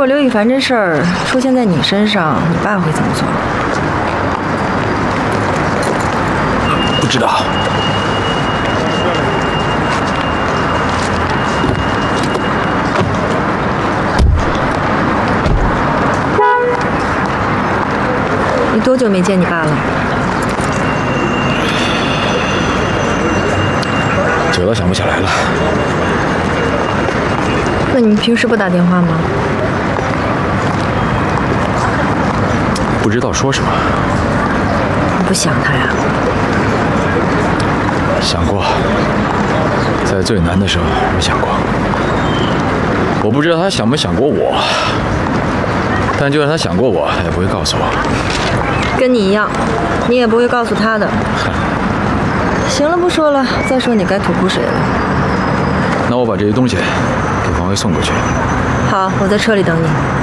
果刘亦凡这事儿出现在你身上，你爸会怎么做？ 不知道。 你多久没见你爸了？ 久到想不起来了。 那你们平时不打电话吗？ 不知道说什么。 你不想他呀？ 想过，在最难的时候我想过。我不知道他想没想过我，但就算他想过我，他也不会告诉我。 跟你一样，你也不会告诉他的。行了，不说了。再说你该吐苦水了。 那我把这些东西给王威送过去。 好，我在车里等你。